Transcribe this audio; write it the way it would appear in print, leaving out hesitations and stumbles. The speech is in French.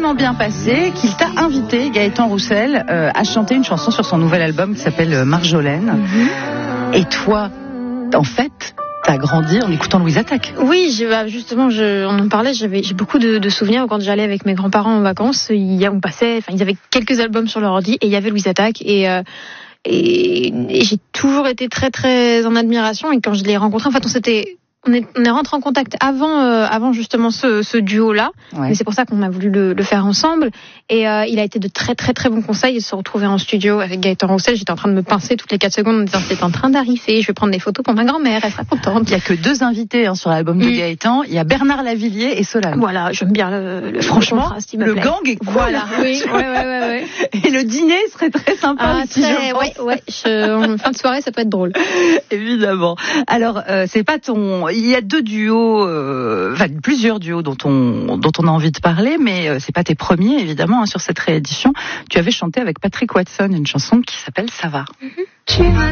tellement bien passé qu'il t'a invité, Gaëtan Roussel, à chanter une chanson sur son nouvel album qui s'appelle Marjolaine. Et toi, en fait, t'as grandi en écoutant Louise Attaque. Oui, justement, on en parlait, j'ai beaucoup de souvenirs quand j'allais avec mes grands-parents en vacances. Ils avaient quelques albums sur leur ordi et il y avait Louise Attaque et j'ai toujours été très très en admiration. Et quand je l'ai rencontré, en fait, on est rentré en contact avant justement ce duo-là. Ouais. Mais c'est pour ça qu'on a voulu le faire ensemble. Et il a été de très très très bons conseils. De se retrouver en studio avec Gaëtan Roussel, j'étais en train de me pincer toutes les 4 secondes en disant c'est en train d'arriver, je vais prendre des photos pour ma grand-mère, elle sera contente. Il y a que 2 invités sur l'album de Gaëtan. Il y a Bernard Lavilliers et Solal. Voilà, j'aime bien franchement, contraste, il me plaît. Gang est cool. Voilà, oui, ouais. Et le dîner serait très sympa aussi, je pense. En fin de soirée, ça peut être drôle. Évidemment. Alors, c'est pas il y a 2 duos, plusieurs duos dont on a envie de parler, mais c'est pas tes premiers, évidemment, sur cette réédition. Tu avais chanté avec Patrick Watson une chanson qui s'appelle Ça va. Tu m'as